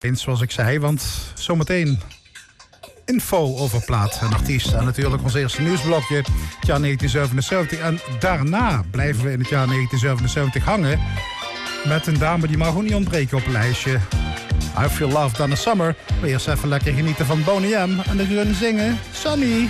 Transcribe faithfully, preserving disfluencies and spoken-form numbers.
Eens zoals ik zei, want zometeen info over plaat en artiest. En natuurlijk ons eerste nieuwsblokje, het jaar negentien zevenenzeventig. En daarna blijven we in het jaar negentien zevenenzeventig hangen met een dame die mag ook niet ontbreken op een lijstje. I Feel Loved on the Summer. We eerst even lekker genieten van Boney M. En dan gaan we zingen Sunny.